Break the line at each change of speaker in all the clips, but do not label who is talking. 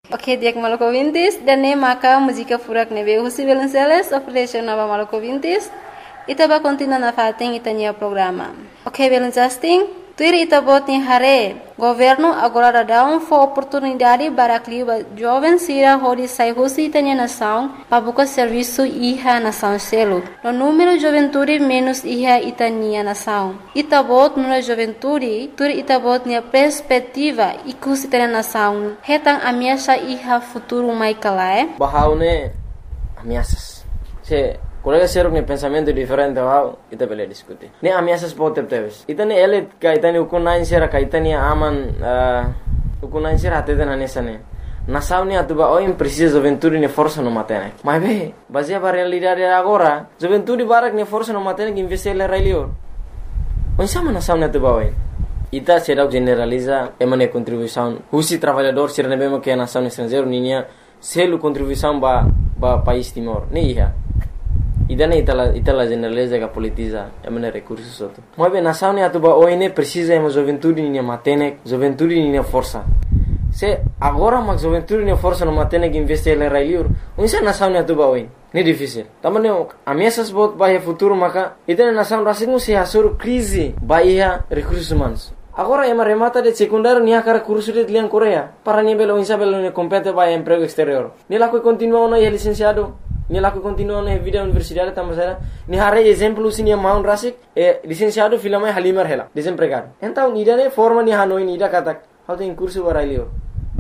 Oke, dia ke Maluku Vintis dan ne maka música furak nebe husi Belenceles operation nova Maluku Vintis. Ita ba continua na fating itanya programa. Oke, Belencasting. Tuir ita bot ni hare. Governo agora dá for oportunidade para clima jovem sira hodi sai husi itanya nação para buscar serviço iha nação selo. No número juventude menos iha itania nação. Ita bot no juventude, tuir ita bot ni perspectiva ikus itanya nação. Hetang ameaça iha futuro mai kalae.
Bahaune ameaças. Colega seruk ne pensamento diferente wow ita bele diskuti. Ne ameaças pode teves. Ita ne ele ka ita ne ukunain sera ka ita ne aman ukunain sera até na nessa ne. Na sauni atuba oi precisa juventude ne força no matene. Mas be, baseia para realidade agora, juventude barak ne força no matene que investir le railio. Onsama na sauni atuba oi. Ita será generaliza emane contribuição. Husi trabalhador sera ne bema que na sauni estrangeiro ninia selo contribuição ba país Timor. Ne ia. Idane itala generaliza que politiza emane recursos outro. Mas bem, nação ne atuba oine precisa ema juventude ne matene, juventude ne força. Se agora mas juventude ne força no matene que investir le railiur, unsa nação ne atuba oine. Ne difícil. Tamane ameaças bot bahia futuro maka idane nação rasingu se hasur crise bahia recursos humanos. Agora ema remata de secundário nia cara curso de lian Coreia. Para ni belo insa belo ne compete bahia emprego exterior. Ni la que continua no licenciado. Ni laku continua na vida universidade tamasera ni hare exemplo sini maun rasik licenciado filama halimar hela desempregado então idane forma ni hanoi ni ida katak hauta em curso barailior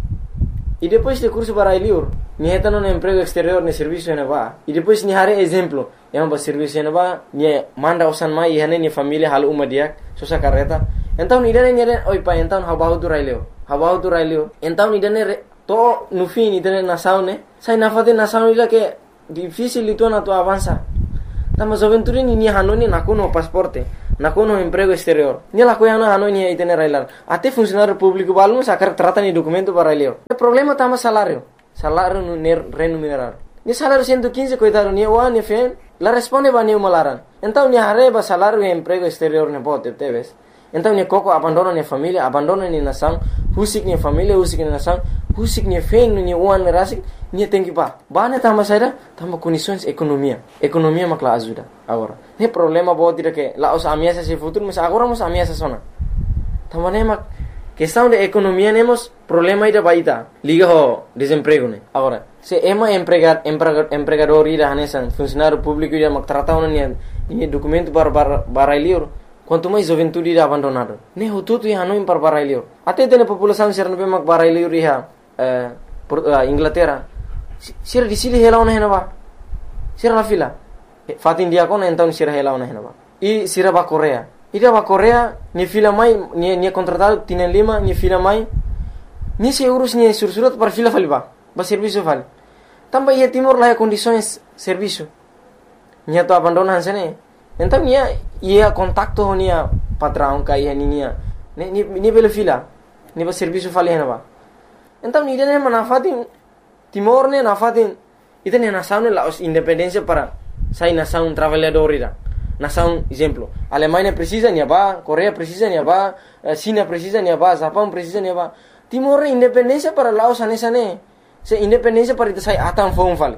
e depois de curso barailior ni hetano no emprego exterior ne serviço ne va e depois ni hare exemplo ba serviço ne va ni manda osan mai hane ni família hal umadiak sosa carreta então idane ni oi pa então habahu tu railio então idane to no fim idane na saune sai na fate na saune ila que difícil itu na tu avança. Tama juventude ni hanoni nakuno pasporte, nakuno emprego exterior. Ni la coisa na hanoni itene railar. Até funcionário público balmo sacar trata ni documento para railio. O problema tama salário no remunerar. Ni salário 115 coitado ni wa ni fen, la responde ba ni malaran. Então ni arreba salário e emprego exterior ne bote teves. Então ni koko abandona ni família, abandona ni nação, husik ni família, husik ni nação, husik ni fen ni uan rasik. Ni tem que ba tama saída tama condições economia makla ajuda agora ne problema bot dire que lá os ameaças de futuro mas agora os ameaças sona tama ne mak questão de economia nemos problema ida baita liga ho desemprego ne agora se empregador ida hanesan funcionário público ida mak trata una ni documento para lior quanto mais juventude ida abandonado ne ho tudo ia no para lior até tem população ser no mak para lior ia Inglaterra sira di sili hela ona henaba sira la fila fat India kon então sira hela ona henaba e sira ba Coreia ida ba Coreia ni fila mai ni contratado tienen lima ni fila mai ni se urus ni sursurat para fila faliba ba serviço vale tamba ia Timor la condições serviço ni to abandonan sene então ia contacto nia patrão kai nia ni bela fila ni ba serviço vale henaba então ni dene manafatin Timor ne nafatin itene nação ne la independência para sai nação trabalhador ira nação exemplo Alemanha precisa ni ba Coreia precisa ni ba China precisa ni ba Japão precisa ni ba Timor independência para Laos anesa ne se independência para ita sai atan fon fal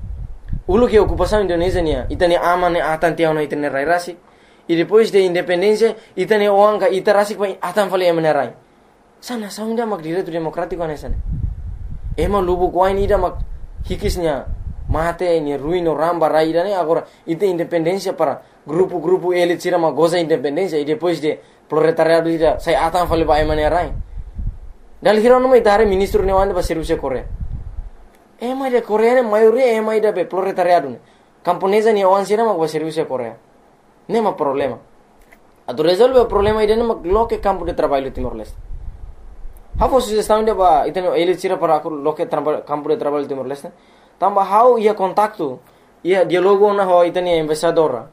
ulu que ocupação Indonésia nia itene amane atan tiao na itene rai rasi e depois de independência itene oanga itarasi pa atan fale amenerai sana saunda mak direito democrático anesa ne ema lubu kwain ida mak hikisnya mate ni ruino ramba raida ne agora ite independência para grupo elite tira mak goza independência e depois de proletariado ida sai atan fale ba emane rai dal hirono mai dare ministro ne wande ba serviço Coreia ema de Coreia ne maioria ema ida be proletariado ne camponesa ni wan sira mak ba serviço Coreia nema problema ado resolve o problema ida ne mak loke campo de trabalho Timor-Leste. How sugestão de ba iteno ele tira para loke campo de trabalho Timor-Leste. Tamba how ia contacto ia dialogo na ho iteni embaixador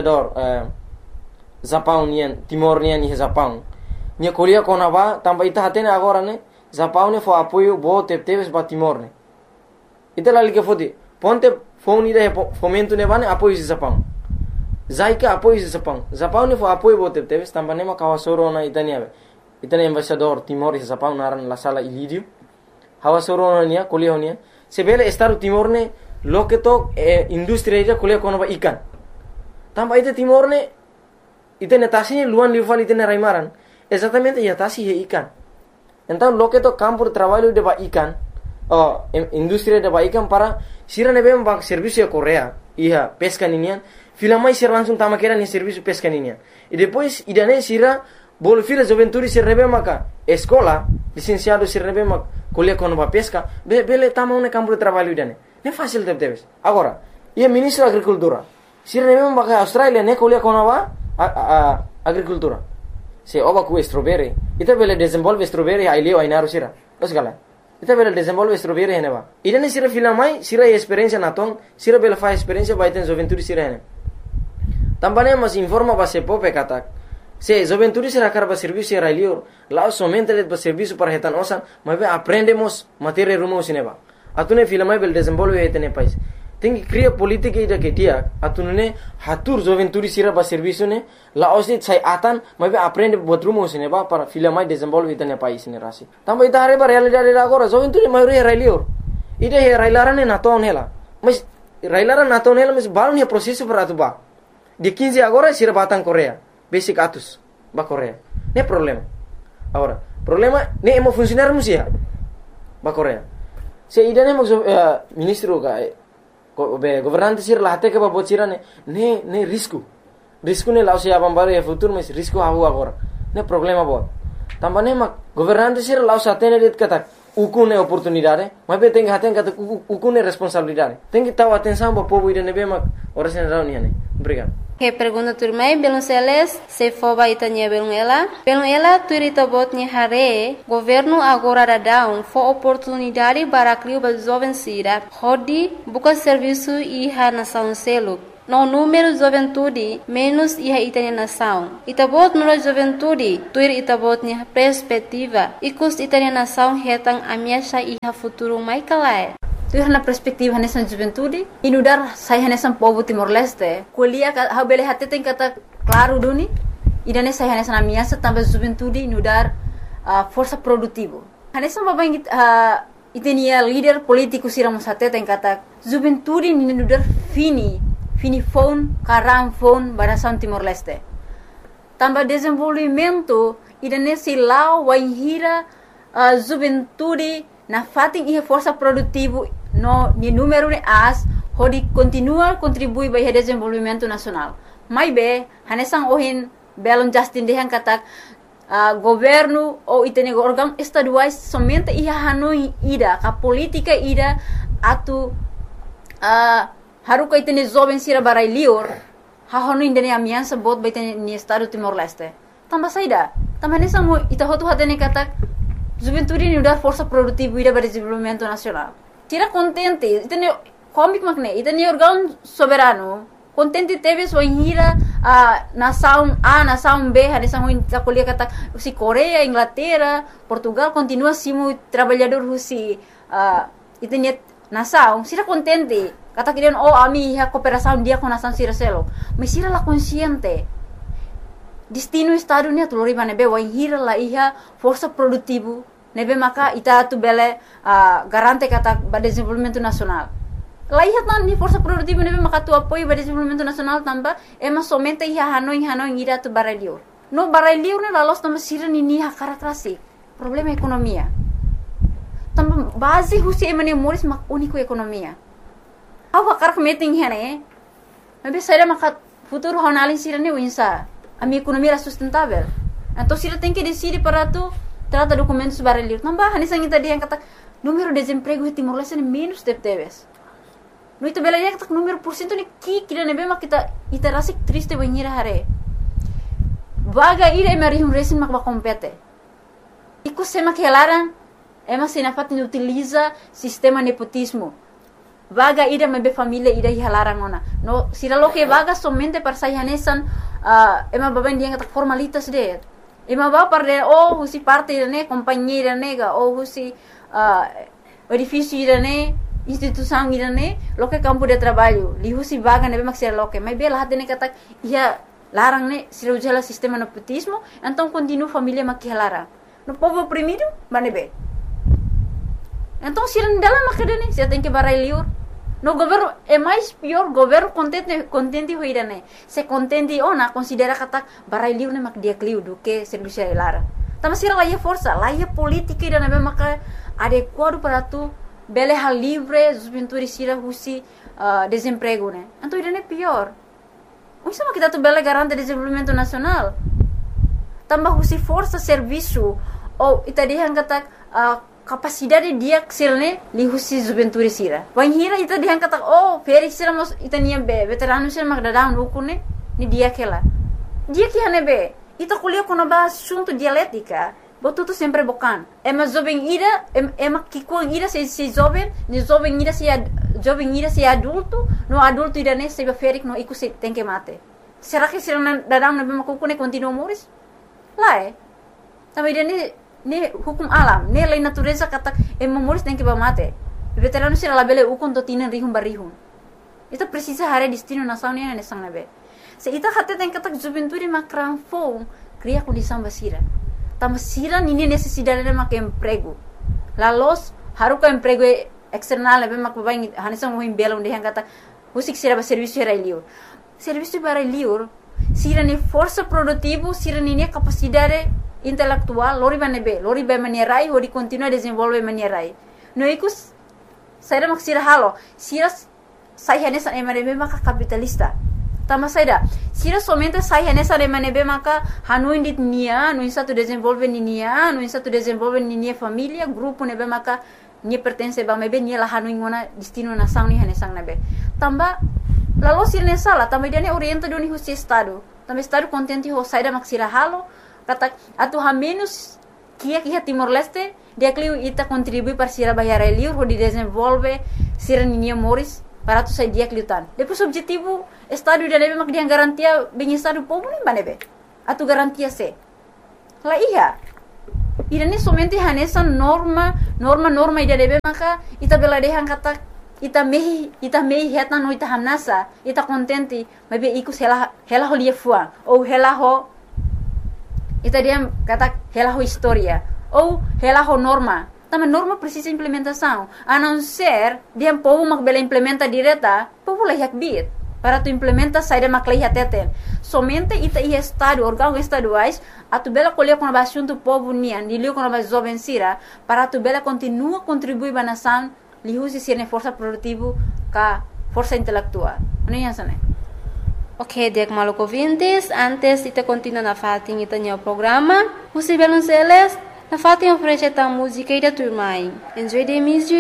Japão nian Timor nian ni Japão. Nia kolia kona ba tamba ita hatene agora ne Japão ne fo apoio bo teves ba Timor ne. Ita la liga fodi ponte phone ida fomento ne bane apoio de Japão. Zaika apoio de Japão. Japão ne fo apoio bo teves tamba ne ma kawasoro na itani ave. Itani embaixador Timor e Japão naran la sala Ilídio. hawa soronia kuliah sebele Estado Timor ne loke to industri ida kuliah kono ba ikan tamba ite Timor ne ite netasi luan liuvan ite raimaran exatamente ya tasi he ikan então loke to campo de trabalho de ba ikan industri de ba ikan para sira nebe ba serviço Korea ia pesca ninian filamai sira langsung tama kera ni serviço pesca ninian e depois idane sira bol fila juventude sira nebe maka escola licenciado sira nebe mak kuliah kono ba pesca bele tama un campo de trabalho idane ne fácil debes agora ia ministro agricultura sira nebe maka Australia ne kuliah kono ba agricultura se oba ku strawberry ita bele desenvolve strawberry ai leo ai naru sira os gala ita bele desenvolve strawberry heneba idane sira filamai sira experiência naton sira bele fa experiência ba iten juventude sira hene tambane mas informa ba se pope katak se juventude sira karba serviço era leo lá somente le ba serviço para hetan osan mas aprendemos matéria rumo sineba atune filamai bele desenvolve hetene país tem que criar política ida que dia atunune hatur juventude sira ba serviço ne la osit sai atan mas aprende buat rumo sine ba para filamai desenvolve ida ne país ne rasi tamba ida are ba realidade agora juventude maioria era lior ida he railarane na ton hela mas railaran na ton hela mas balon he processo para tu ba de 15 agora sira batang Korea basic atus ba Korea ne problema agora problema ne emo funcionar musia ba Korea se ida ne mo ministro ga governante sir lahte ke babot sira ne risco ne lao se abambaro e futuro mas risco havu agora ne problema bot tambane mak governante sir lao satene dit kata ukune oportunidade mas be tem haten kata ukune responsabilidade tem que tahu atenção bo povo ide nebe mak ora sen rau niane obrigado.
Que pergunta turmai belum seles se foba itanya belum ela turita botnya hare governo agora dadão fo oportunidade para criar ba jovem sira hodi buka serviço iha nação selo no número juventude menos iha itanya nação itabot no juventude tuir itabotnya perspectiva ikus itanya nação hetang amiasha iha futuro mai kalai tu na perspektiva nessa juventude inudar sai nessa povo Timor-Leste kuliah ha bele hatte tem kata claro duni idane sai nessa na minha também juventude inudar força produtivo nessa baba itenia líder político sira musate tem kata juventude inudar fini phone karam phone barasan Timor-Leste também desenvolvimento idane silau waihira juventude na fating ia força produtivo no ni número de as hodi continua contribui para o desenvolvimento nacional mai be hanesang ohin belon Justin dehan katak governo ou itene órgão estaduais somente ia hanoi ida ka política ida atu haruka itene jovem sira barai lior ha honu indene amiansa bot baitene ni estado Timor-Leste tamba saida tamba hanesang mo ita hotu hatene katak juventude ni udar força produtiva ida para desenvolvimento nacional tira contente itene comic makne itene órgão soberano contente teve sua hira nação A nação B hanesang ta kuliah kata si Korea Inglaterra Portugal continua simu trabalhador husi itene nação sira contente kata kirian ami ha cooperação dia com nação sira selo mas sira la consciente destino estado ni atulori manebe wa hira la iha força produtivo nebe maka ita tu bele garante kata ba desenvolvimento nacional la iha tan ni força produtivo nebe maka tu apoio ba desenvolvimento nacional tamba ema somente iha hanoi ira tu barelio no barelio ne la los tamba sira ni ha karakrasi problema ekonomia tamba base husi emane moris mak unico ekonomia awa karak meeting hene nebe sira maka futuro honalin sira ni winsa a minha economia era sustentável. Então, se ele tem que decidir para tu trata documentos barulhos, não vai. Nessa gente dia kata número de desemprego em Timor-Leste é menos de teves. No itu bela dia kata número por cento ni kita nebe mak kita rasa triste banhir hare. Vaga ira emerihum resin mak ba compete. Iku sema kelaran ema sinafat ni utiliza sistema nepotismo. Vaga ida mebe família ida hilarang ona. No sira lo que vaga somente para sayanesan ema baban dia kata formalitas de. Ema ba par de husi parte ne companhia nega husi edifício ne instituição ne lo que campo de trabalho. Li husi vaga nebe mak sira lo que. Mas bela hat ne kata ia larang ne sira ujala sistema nepotismo, então continua família mak hilarang. No povo oprimido, manebe.
Então, se não dela macadane, você tem que barai liur. No governo é mais pior, governo contente hoira né. Se contente ona considera kata barai liur né mak dia kliu do que serviço lara. Tama sira lá força, lá política ira né maka adequado para tu bele hal livre, juventude sira husi desemprego né. Então ira né pior. Isso mas kita tu bele garante desenvolvimento nacional. Tambah husi força serviço ou itadihan kata capacidade dia sirne li husi juventude sira. Wan hira ita dihan kata feri sira mos itania be veterano sira magdadang ukune ni dia kela. Dia que hane be ita kuliah kono ba assunto dialética. Botu tu sempre bokan. Ema jovem ira ema kikuang ira se jovem, ni jovem ira se adulto, no adulto ira ne se ferik no iku se tem que mate. Será que sira dadang na be makukune continua moris? Lá também ne hukum alam, ne lei natureza kata memoris tem que mate. Veterano sira labele ukon to tinen rihum barihum. Itu precisa hare destino nação ne ne sang nabe. Se ita hatte tem kata juventude makran fo cria condição basira. Tama sira nini necessidade de mak emprego. La los haruka emprego external nabe mak babain hanisang mohim belong de kata usik sira ba serviço era liur. Serviço para liur sira ni força produtivo, sira ni capacidade intelectual, lori ba manierai, hori continua a desenvolver manierai. No ikus, saira mak sira halo, sira sai hanesa emanebe maka capitalista. Tama saira, sira somente sai hanesa emanebe maka hanuin dit nia, no insa tu desenvolve nia, no insa tu desenvolve nia família, grupo nebe maka nia pertence ba mebe nia la hanuin ngona destino nação ni hanesang nebe. Tamba lalu sira nesala, tamba dia ne orienta do ni husi estado. Tamba estado contente ho saira mak sira halo. Kata atu ha menos kia Timor Leste dia kliu ita contribui para sira bayar liur ho di desenvolve sira ninia moris para tu sai dia kliu tan. Depois objetivo estado dia nebe mak dia garantia bem estado povo nem banebe. Atu garantia se. La iya. Ira ni somente hanesa norma ida nebe maka ita bela dehan kata ita mehi heta no ita hamnasa ita contente mebe ikus hela ho lia fuang ou hela ho ita dia kata hela ho história ou hela ho norma. Também norma precisa implementação. A não ser dia povo mak bela implementa direta, povo lah yak bit. Para tu implementa saída mak lah teten. Somente ita ia estado órgão estaduais a tu bela colher com a assunto povo nian, dilio com a jovem sira, para tu bela continua contribuir ba nação, li usi sirne força produtivo ka força intelectual. Ano yan sana?
Ok, dek maluco vintes, antes ita continua na fatin ita nyo programa. Musi belon seles, na fatin oferece ta música ida turmai. Enjoy the music.